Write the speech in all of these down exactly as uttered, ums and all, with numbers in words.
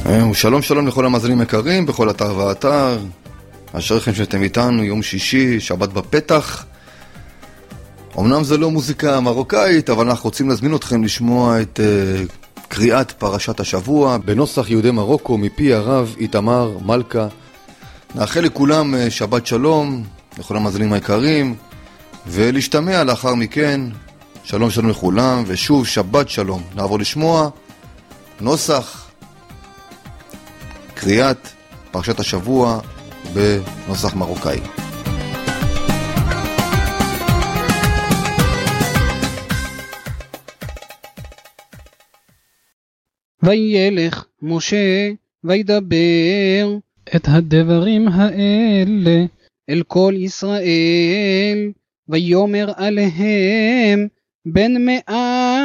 שלום שלום לכל המאזינים יקרים בכל אתר ואתר, אשריכם שאתם איתנו, יום שישי, שבת בפתח. אמנם זה לא מוזיקה מרוקאית, אבל אנחנו רוצים להזמין אתכם לשמוע את uh, קריאת פרשת השבוע בנוסח יהודי מרוקו מפי הרב איתמר מלכה. נאחל לכולם uh, שבת שלום לכל המאזינים היקרים, ולהשתמע לאחר מכן. שלום שלום לכולם, ושוב שבת שלום. נעבור לשמוע נוסח קריאת פרשת השבוע בנוסח מרוקאי. וילך משה וידבר את הדברים האלה אל כל ישראל, ויאמר עליהם בן מאה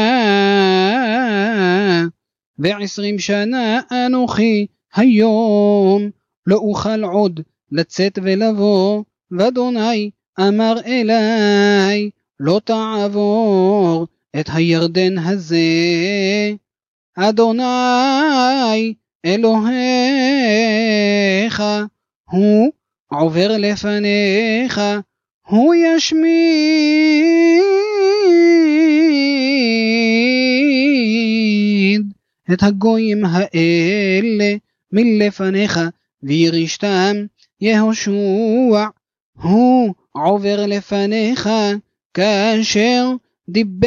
ועשרים שנה אנוכי היום, לא אוכל עוד לצאת ולבוא, ואדוני אמר אליי לא תעבור את הירדן הזה. אדוני אלוהיך הוא עובר לפניך, הוא ישמיד את הגויים האלה מלפניך וירישתם. יהושע הוא עובר לפניך כאשר דיבר